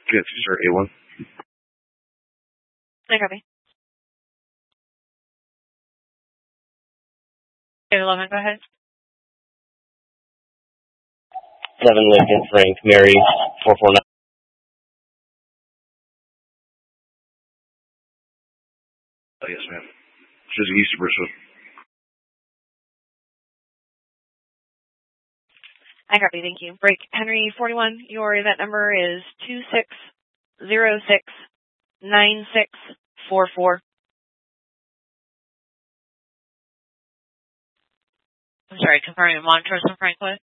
Yes, sir, A1. I copy. 11, go ahead. 7 Lincoln, Frank, Mary, 449. Yes, ma'am. She's east of Bristol. I copy, thank you. Break. Henry 41, your event number is 26069644. I'm sorry, confirming Montrose and Franklin.